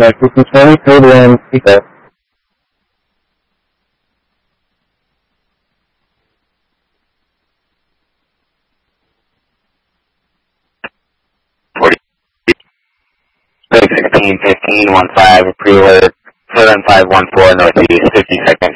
Texas and 20, code 1, keep up. Big 16, 15, 15, pre-alert, 7514 northeast, 50 seconds.